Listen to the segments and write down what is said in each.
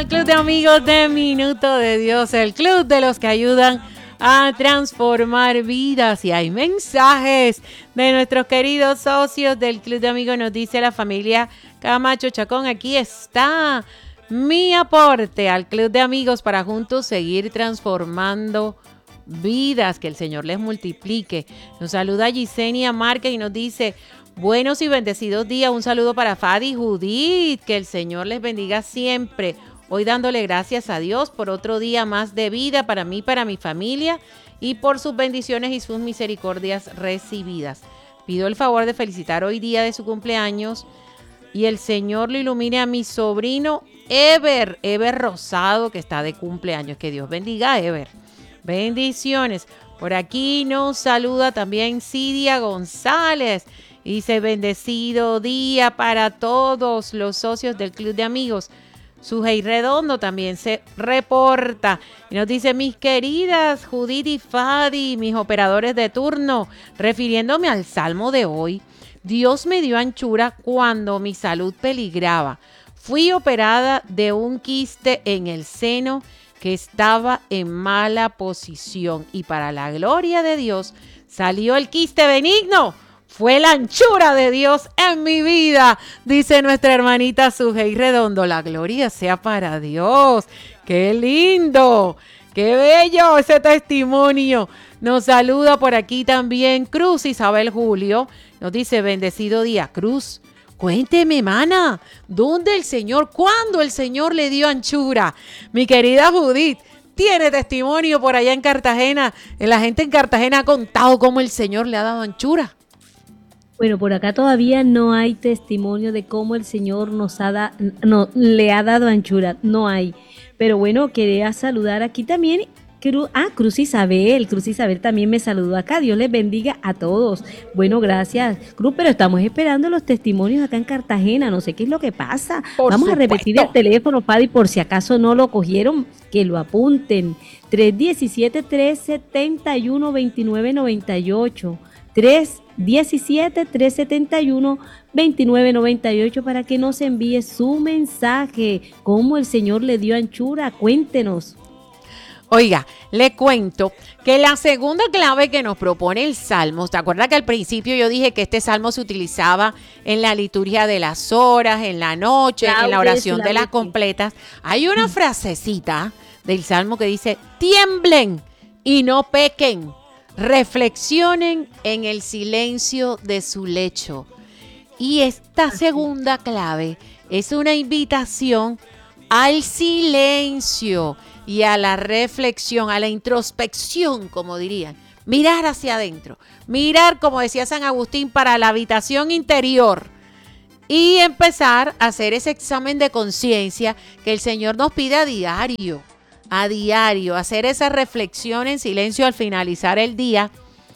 El Club de Amigos de Minuto de Dios, el club de los que ayudan a transformar vidas. Y hay mensajes de nuestros queridos socios del Club de Amigos. Nos dice la familia Camacho Chacón, aquí está mi aporte al Club de Amigos para juntos seguir transformando vidas, que el Señor les multiplique. Nos saluda Gisenia Márquez y nos dice: buenos y bendecidos días, un saludo para Fadi y Judith, que el Señor les bendiga siempre. Hoy dándole gracias a Dios por otro día más de vida para mí, para mi familia y por sus bendiciones y sus misericordias recibidas. Pido el favor de felicitar hoy día de su cumpleaños y el Señor lo ilumine a mi sobrino Ever Rosado, que está de cumpleaños. Que Dios bendiga a Ever. Bendiciones. Por aquí nos saluda también Cidia González. Y dice: bendecido día para todos los socios del Club de Amigos. Sujei Redondo también se reporta y nos dice: mis queridas Judith y Fadi, mis operadores de turno, refiriéndome al salmo de hoy, Dios me dio anchura cuando mi salud peligraba. Fui operada de un quiste en el seno que estaba en mala posición y para la gloria de Dios salió el quiste benigno. Fue la anchura de Dios en mi vida, dice nuestra hermanita Sujei Redondo. La gloria sea para Dios. ¡Qué lindo! ¡Qué bello ese testimonio! Nos saluda por aquí también Cruz Isabel Julio. Nos dice: bendecido día, Cruz. Cuénteme, mana, ¿cuándo el Señor le dio anchura? Mi querida Judith tiene testimonio por allá en Cartagena. La gente en Cartagena ha contado cómo el Señor le ha dado anchura. Bueno, por acá todavía no hay testimonio de cómo el Señor le ha dado anchura, no hay. Pero bueno, quería saludar aquí también Cruz Isabel también me saludó acá. Dios les bendiga a todos. Bueno, gracias, Cruz, pero estamos esperando los testimonios acá en Cartagena. No sé qué es lo que pasa. Vamos a repetir el teléfono, Fadi, por si acaso no lo cogieron, que lo apunten. 317-371-2998. 317-371-2998 para que nos envíe su mensaje. ¿Cómo el Señor le dio anchura? Cuéntenos. Oiga, le cuento que la segunda clave que nos propone el Salmo, ¿te acuerdas que al principio yo dije que este Salmo se utilizaba en la liturgia de las horas, en la noche, en la oración de las completas? Hay una frasecita del Salmo que dice: tiemblen y no pequen, reflexionen en el silencio de su lecho. Y esta segunda clave es una invitación al silencio y a la reflexión, a la introspección, como dirían. Mirar hacia adentro, mirar, como decía San Agustín, para la habitación interior y empezar a hacer ese examen de conciencia que el Señor nos pide a diario, hacer esa reflexión en silencio al finalizar el día,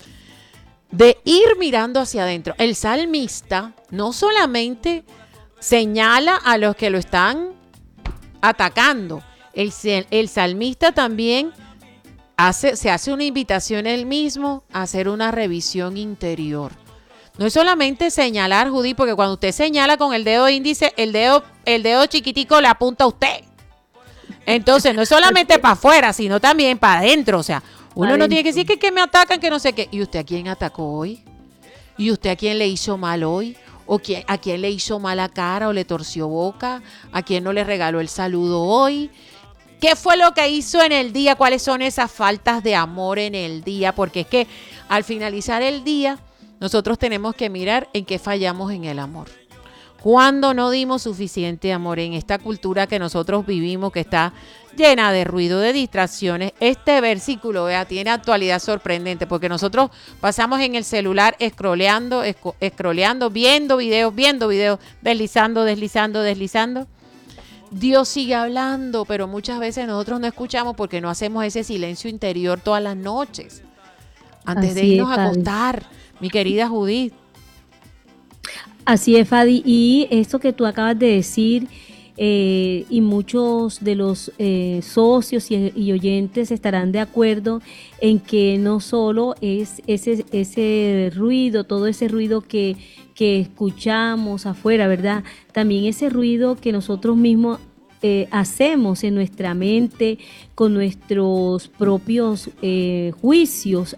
de ir mirando hacia adentro. El salmista no solamente señala a los que lo están atacando, el salmista también se hace una invitación él mismo a hacer una revisión interior. No es solamente señalar, Judith, porque cuando usted señala con el dedo índice, el dedo chiquitico le apunta a usted. Entonces, no es solamente para afuera, sino también para adentro. O sea, uno no tiene que decir que me atacan, que no sé qué. ¿Y usted a quién atacó hoy? ¿Y usted a quién le hizo mal hoy? ¿O a quién le hizo mala cara o le torció boca? ¿A quién no le regaló el saludo hoy? ¿Qué fue lo que hizo en el día? ¿Cuáles son esas faltas de amor en el día? Porque es que al finalizar el día, nosotros tenemos que mirar en qué fallamos en el amor. ¿Cuándo no dimos suficiente amor en esta cultura que nosotros vivimos, que está llena de ruido, de distracciones? Este versículo, vea, tiene actualidad sorprendente, porque nosotros pasamos en el celular scrolleando, viendo videos, deslizando. Dios sigue hablando, pero muchas veces nosotros no escuchamos porque no hacemos ese silencio interior todas las noches, antes de irnos a acostar, mi querida Judith. Así es, Fadi, y esto que tú acabas de decir, y muchos de los socios y oyentes estarán de acuerdo en que no solo es ese ruido, todo ese ruido que escuchamos afuera, ¿verdad? También ese ruido que nosotros mismos hacemos en nuestra mente con nuestros propios juicios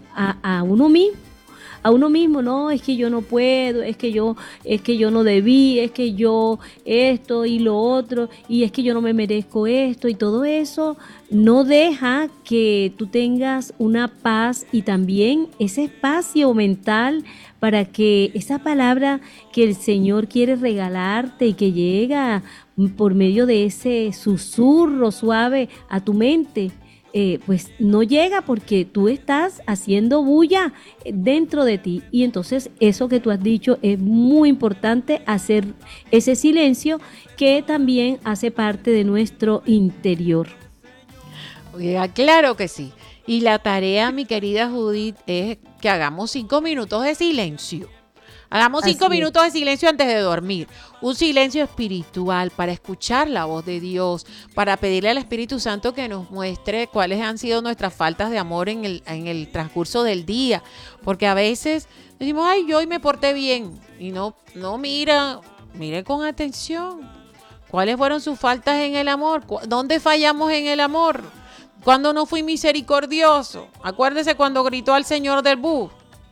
a uno mismo, no, es que yo no puedo, es que yo no debí, es que yo esto y lo otro, y es que yo no me merezco esto, y todo eso no deja que tú tengas una paz y también ese espacio mental para que esa palabra que el Señor quiere regalarte y que llega por medio de ese susurro suave a tu mente, pues no llega porque tú estás haciendo bulla dentro de ti. Y entonces eso que tú has dicho es muy importante, hacer ese silencio que también hace parte de nuestro interior. Oiga, claro que sí. Y la tarea, mi querida Judith, es que hagamos 5 minutos de silencio. Hagamos Así 5 minutos de silencio antes de dormir. Un silencio espiritual para escuchar la voz de Dios, para pedirle al Espíritu Santo que nos muestre cuáles han sido nuestras faltas de amor en el transcurso del día. Porque a veces decimos, ay, yo hoy me porté bien. Y no mire con atención. ¿Cuáles fueron sus faltas en el amor? ¿Dónde fallamos en el amor? ¿Cuándo no fui misericordioso? Acuérdese cuando gritó al Señor del bus.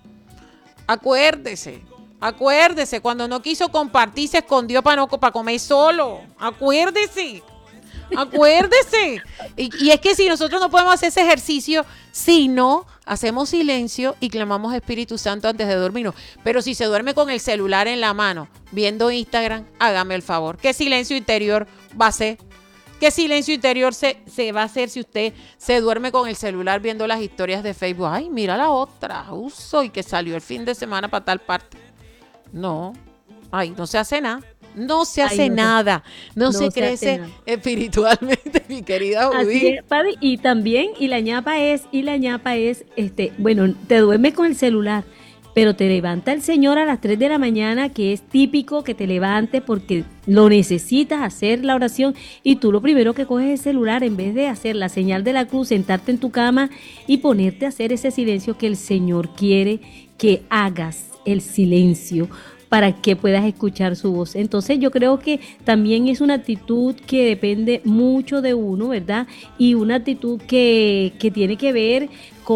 Acuérdese, cuando no quiso compartir, se escondió para comer solo. Acuérdese. Y es que si nosotros no podemos hacer ese ejercicio, si no hacemos silencio y clamamos Espíritu Santo antes de dormirnos. Pero si se duerme con el celular en la mano, viendo Instagram, hágame el favor. ¿Qué silencio interior va a ser? ¿Qué silencio interior se va a hacer si usted se duerme con el celular viendo las historias de Facebook? Ay, mira la otra, y que salió el fin de semana para tal parte. No, no se hace nada. No se hace nada. No se crece espiritualmente, mi querida Judith. Así es, padre. Y también, la ñapa es, bueno, te duermes con el celular, pero te levanta el Señor a las 3 de la mañana, que es típico que te levantes porque lo necesitas hacer la oración, y tú lo primero que coges es el celular en vez de hacer la señal de la cruz, sentarte en tu cama y ponerte a hacer ese silencio que el Señor quiere que hagas, el silencio, para que puedas escuchar su voz. Entonces yo creo que también es una actitud que depende mucho de uno, ¿verdad? Y una actitud que tiene que ver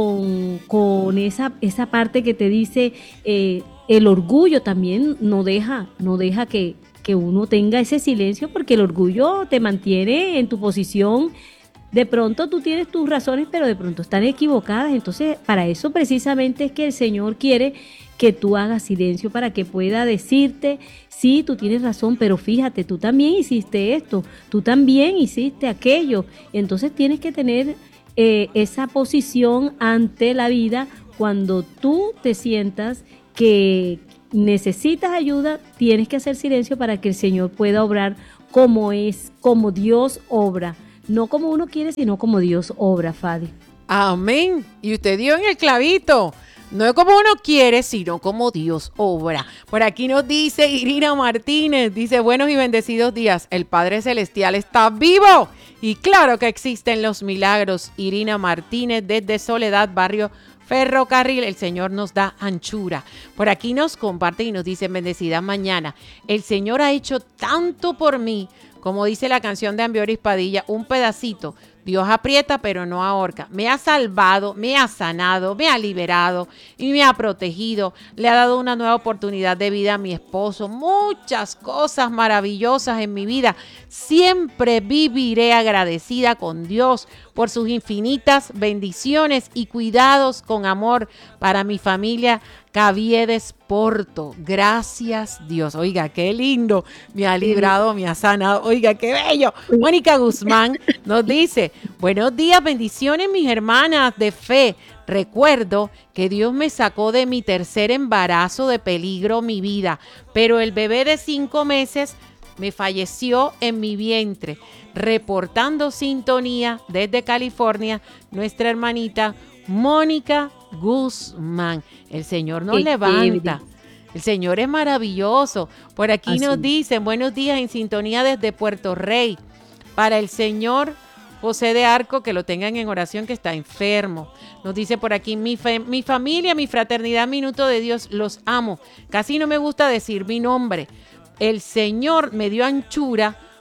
con esa parte que te dice, el orgullo también no deja que uno tenga ese silencio, porque el orgullo te mantiene en tu posición. De pronto tú tienes tus razones, pero de pronto están equivocadas. Entonces, para eso precisamente es que el Señor quiere que tú hagas silencio, para que pueda decirte, sí, tú tienes razón, pero fíjate, tú también hiciste esto, tú también hiciste aquello. Entonces tienes que tener esa posición ante la vida. Cuando tú te sientas que necesitas ayuda, tienes que hacer silencio para que el Señor pueda obrar como Dios obra. No como uno quiere, sino como Dios obra, Fadi. Amén. Y usted dio en el clavito. No es como uno quiere, sino como Dios obra. Por aquí nos dice Irina Martínez, dice, buenos y bendecidos días. El Padre Celestial está vivo. Y claro que existen los milagros. Irina Martínez desde Soledad, barrio Ferrocarril. El Señor nos da anchura. Por aquí nos comparte y nos dice, bendecida mañana. El Señor ha hecho tanto por mí. Como dice la canción de Ambioris Padilla, un pedacito. Dios aprieta pero no ahorca. Me ha salvado, me ha sanado, me ha liberado y me ha protegido. Le ha dado una nueva oportunidad de vida a mi esposo. Muchas cosas maravillosas en mi vida. Siempre viviré agradecida con Dios por sus infinitas bendiciones y cuidados con amor para mi familia Caviedes Porto. Gracias Dios. Oiga, qué lindo. Me ha librado, me ha sanado. Oiga, qué bello. Mónica Guzmán nos dice, buenos días, bendiciones mis hermanas de fe. Recuerdo que Dios me sacó de mi tercer embarazo de peligro mi vida, pero el bebé de 5 meses me falleció en mi vientre. Reportando sintonía desde California, nuestra hermanita Mónica Guzmán. El Señor nos levanta. El Señor es maravilloso. Por aquí nos dicen, buenos días, en sintonía desde Puerto Rey. Para el Señor José de Arco, que lo tengan en oración, que está enfermo. Nos dice por aquí, mi familia, mi fraternidad, Minuto de Dios, los amo. Casi no me gusta decir mi nombre. El Señor me dio anchura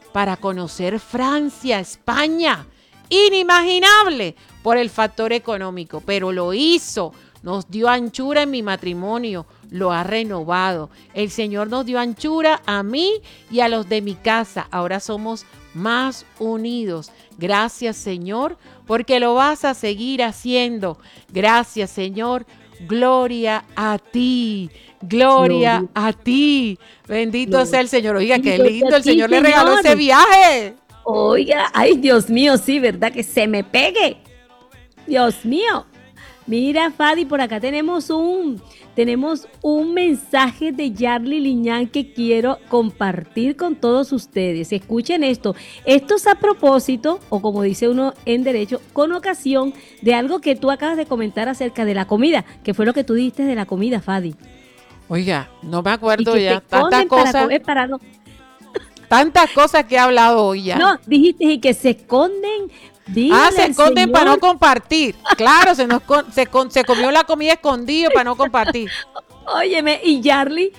para conocer Francia, España. Inimaginable por el factor económico, pero lo hizo. Nos dio anchura en mi matrimonio, lo ha renovado. El Señor nos dio anchura a mí y a los de mi casa. Ahora somos más unidos. Gracias, Señor, porque lo vas a seguir haciendo. Gracias, Señor. Gloria a ti. Gloria a ti. Bendito sea el Señor. Oiga, qué lindo. El Señor le regaló ese viaje. Oiga, ay, Dios mío, sí, ¿verdad? Que se me pegue. Dios mío. Mira, Fadi, por acá tenemos un mensaje de Yarly Liñán que quiero compartir con todos ustedes. Escuchen esto. Esto es a propósito, o como dice uno en derecho, con ocasión de algo que tú acabas de comentar acerca de la comida, que fue lo que tú dijiste de la comida, Fadi. Oiga, no me acuerdo ya. Tantas cosas. Tantas cosas que he hablado hoy ya. No, dijiste y que se esconden. Se esconden para no compartir. Claro, se comió la comida escondida para no compartir. Óyeme, y Yarly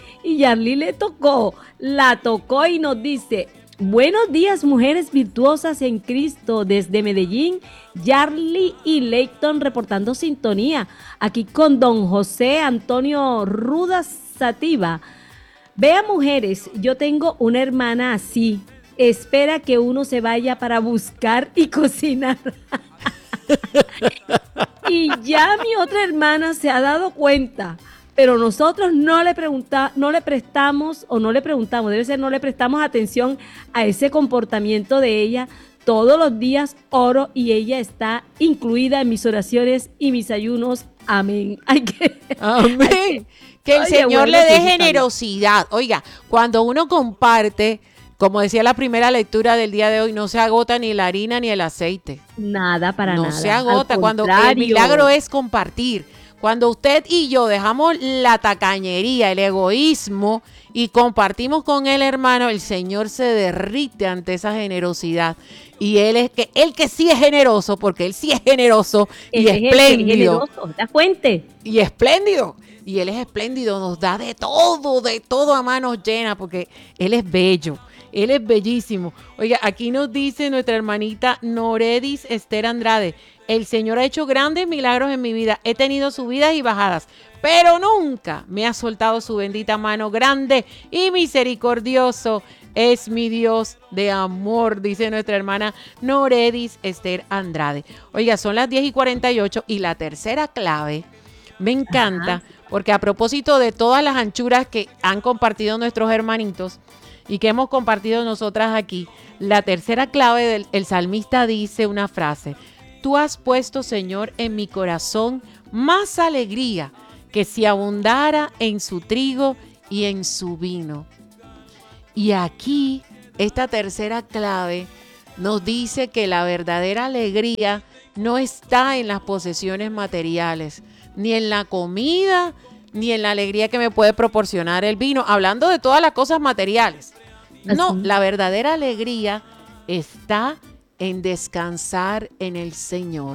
la tocó y nos dice: buenos días, mujeres virtuosas en Cristo, desde Medellín, Yarly y Leighton reportando sintonía, aquí con don José Antonio Ruda Sativa. Vea, mujeres, yo tengo una hermana así. Espera que uno se vaya para buscar y cocinar. Y ya mi otra hermana se ha dado cuenta, pero nosotros no le prestamos atención a ese comportamiento de ella. Todos los días oro y ella está incluida en mis oraciones y mis ayunos. Amén. Amén. Que el Señor le dé generosidad. Oiga, cuando uno comparte, como decía la primera lectura del día de hoy, no se agota ni la harina ni el aceite. Nada, para nada. No se agota. Cuando el milagro es compartir. Cuando usted y yo dejamos la tacañería, el egoísmo y compartimos con el hermano, el Señor se derrite ante esa generosidad. Y él que sí es generoso, porque él sí es generoso y espléndido. ¿Da cuenta? Y espléndido. Y él es espléndido, nos da de todo a manos llenas, porque él es bello. Él es bellísimo. Oiga, aquí nos dice nuestra hermanita Noredis Esther Andrade: el Señor ha hecho grandes milagros en mi vida. He tenido subidas y bajadas, pero nunca me ha soltado su bendita mano. Grande y misericordioso es mi Dios de amor, dice nuestra hermana Noredis Esther Andrade. Oiga, son las 10:48 y la tercera clave me encanta, porque a propósito de todas las anchuras que han compartido nuestros hermanitos y que hemos compartido nosotras aquí, la tercera clave del salmista dice una frase: tú has puesto, Señor, en mi corazón más alegría que si abundara en su trigo y en su vino. Y aquí, esta tercera clave nos dice que la verdadera alegría no está en las posesiones materiales, ni en la comida, ni en la alegría que me puede proporcionar el vino, hablando de todas las cosas materiales. No, la verdadera alegría está en descansar en el Señor.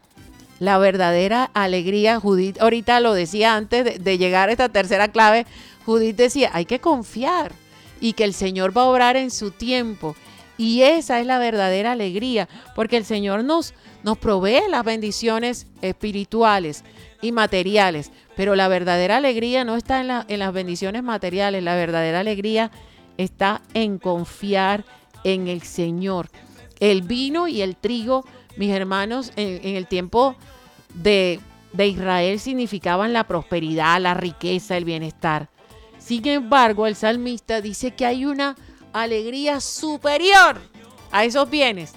La verdadera alegría, Judith ahorita lo decía antes de llegar a esta tercera clave, Judith decía, hay que confiar y que el Señor va a obrar en su tiempo. Y esa es la verdadera alegría, porque el Señor nos provee las bendiciones espirituales y materiales, pero la verdadera alegría no está en las bendiciones materiales. La verdadera alegría está en confiar en el Señor. El vino y el trigo, mis hermanos, en el tiempo de Israel significaban la prosperidad, la riqueza, el bienestar. Sin embargo, el salmista dice que hay una alegría superior a esos bienes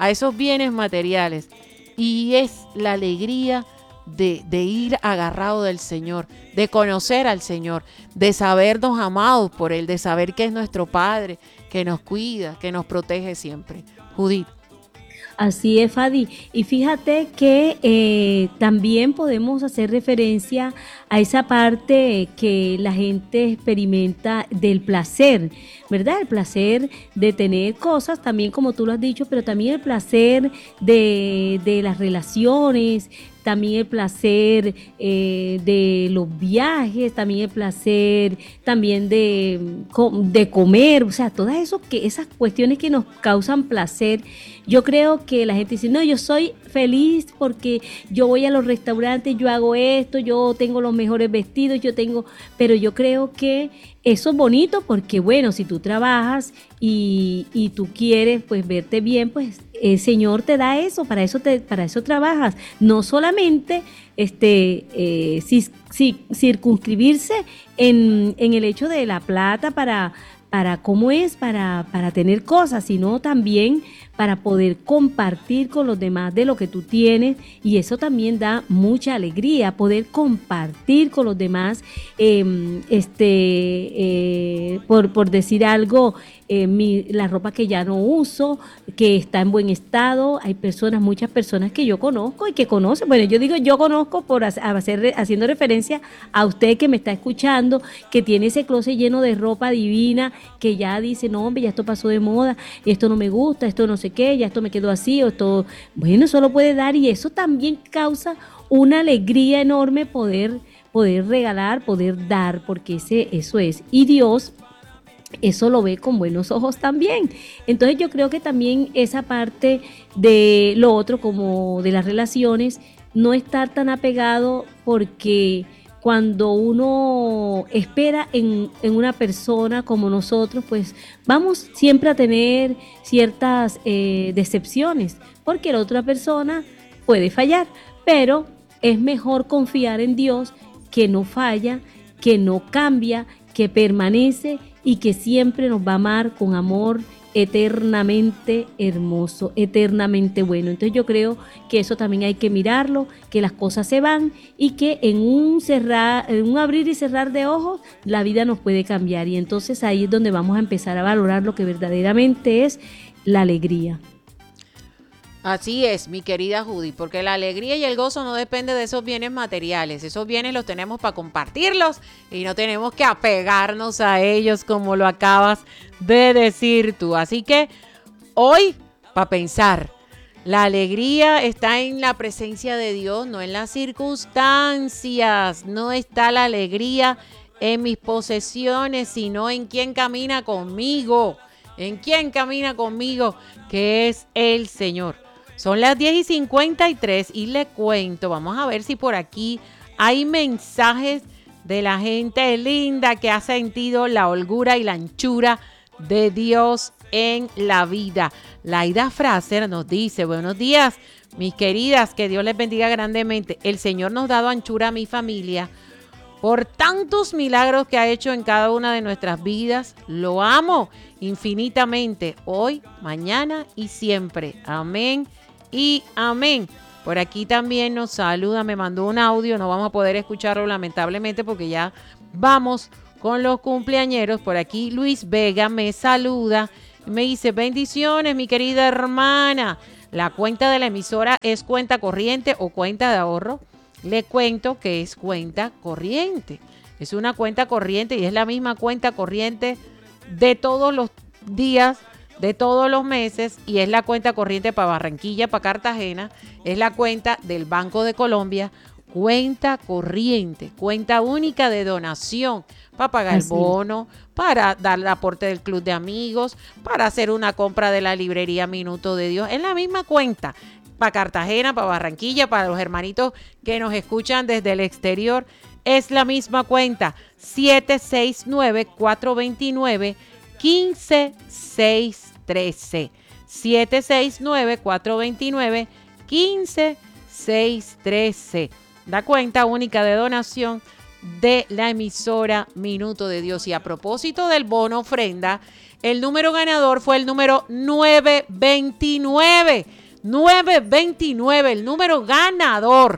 materiales, y es la alegría de ir agarrado del Señor, de conocer al Señor, de sabernos amados por Él, de saber que es nuestro Padre, que nos cuida, que nos protege siempre. Judith. Así es, Fadi. Y fíjate que también podemos hacer referencia a esa parte que la gente experimenta del placer, ¿verdad? El placer de tener cosas, también como tú lo has dicho, pero también el placer de las relaciones, también el placer de los viajes, también el placer también de comer, o sea, todas esas cuestiones que nos causan placer. Yo creo que la gente dice, no, yo soy feliz porque yo voy a los restaurantes, yo hago esto, yo tengo los mejores vestidos, pero yo creo que eso es bonito porque, bueno, si tú trabajas y tú quieres pues verte bien, pues el Señor te da eso, para eso trabajas. No solamente circunscribirse en el hecho de la plata para tener cosas, sino también para poder compartir con los demás de lo que tú tienes, y eso también da mucha alegría, poder compartir con los demás, por decir algo, la ropa que ya no uso, que está en buen estado. Hay muchas personas que yo conozco y que conocen, bueno, yo digo yo conozco haciendo referencia a usted que me está escuchando, que tiene ese closet lleno de ropa divina, que ya dice, no hombre, ya esto pasó de moda, esto no me gusta, esto no sé qué, ya esto me quedó así, o esto, bueno, eso lo puede dar, y eso también causa una alegría enorme poder regalar, poder dar, porque eso es, y Dios eso lo ve con buenos ojos también. Entonces yo creo que también esa parte de lo otro, como de las relaciones, no estar tan apegado, porque cuando uno espera en una persona como nosotros, pues vamos siempre a tener ciertas decepciones, porque la otra persona puede fallar, pero es mejor confiar en Dios, que no falla, que no cambia, que permanece y que siempre nos va a amar con amor eternamente hermoso, eternamente bueno. Entonces yo creo que eso también hay que mirarlo, que las cosas se van y que en un abrir y cerrar de ojos la vida nos puede cambiar, y entonces ahí es donde vamos a empezar a valorar lo que verdaderamente es la alegría. Así es, mi querida Judy, porque la alegría y el gozo no depende de esos bienes materiales. Esos bienes los tenemos para compartirlos y no tenemos que apegarnos a ellos, como lo acabas de decir tú. Así que hoy, para pensar, la alegría está en la presencia de Dios, no en las circunstancias. No está la alegría en mis posesiones, sino en quien camina conmigo. En quien camina conmigo, que es el Señor. Son las 10:53 y le cuento, vamos a ver si por aquí hay mensajes de la gente linda que ha sentido la holgura y la anchura de Dios en la vida. Laida Fraser nos dice, buenos días, mis queridas, que Dios les bendiga grandemente. El Señor nos ha dado anchura a mi familia por tantos milagros que ha hecho en cada una de nuestras vidas. Lo amo infinitamente, hoy, mañana y siempre. Amén y amén. Por aquí también nos saluda, me mandó un audio, no vamos a poder escucharlo lamentablemente porque ya vamos con los cumpleañeros. Por aquí Luis Vega me saluda y me dice, bendiciones mi querida hermana. La cuenta de la emisora es cuenta corriente o cuenta de ahorro. Le cuento que es cuenta corriente. Es una cuenta corriente y es la misma cuenta corriente de todos los días, de todos los meses, y es la cuenta corriente para Barranquilla, para Cartagena. Es la cuenta del Banco de Colombia, cuenta corriente, cuenta única de donación para pagar el bono, para dar el aporte del club de amigos, para hacer una compra de la librería Minuto de Dios. Es la misma cuenta para Cartagena, para Barranquilla, para los hermanitos que nos escuchan desde el exterior. Es la misma cuenta, 769-429-15613. 769-429-15613. La cuenta única de donación de la emisora Minuto de Dios. Y a propósito del bono ofrenda, el número ganador fue el número 929. 929, el número ganador.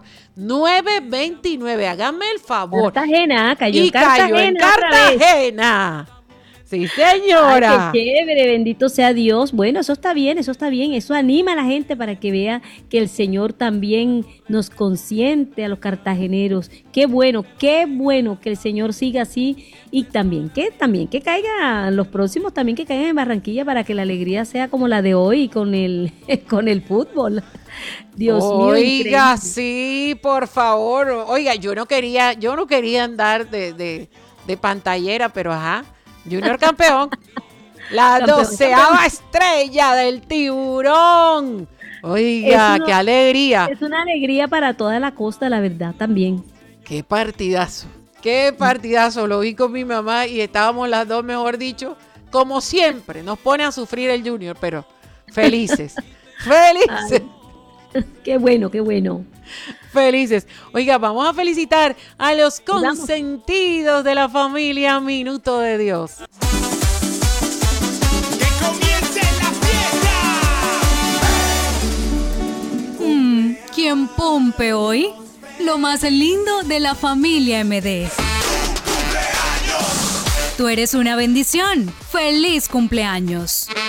929, háganme el favor. Cartagena, cayó y en Cartagena. Cayó en Cartagena. Sí, Ay, señora. qué chévere, bendito sea Dios. Bueno, eso está bien, eso está bien. Eso anima a la gente para que vea que el Señor también nos consiente a los cartageneros. Qué bueno que el Señor siga así y también que caigan los próximos también que caigan en Barranquilla para que la alegría sea como la de hoy con el con el fútbol. Dios mío, Oiga, increíble. sí, por favor. Oiga, yo no quería andar de pantallera, pero ajá. Junior campeón. La Campeón, campeón. 12ª estrella del tiburón. Es Oiga, qué uno, alegría. es una alegría para toda la costa, la verdad, también. Qué partidazo. Qué partidazo. Lo vi con mi mamá y estábamos las dos, mejor dicho, como siempre. Nos pone a sufrir el Junior, pero felices. Felices. Ay, qué bueno, qué bueno. Felices. Oiga, vamos a felicitar a los Y vamos. consentidos de la familia Minuto de Dios. ¡Que comience la fiesta! ¿Quién pompe hoy? Lo más lindo de la familia MD. Tú eres una bendición. ¡Feliz cumpleaños!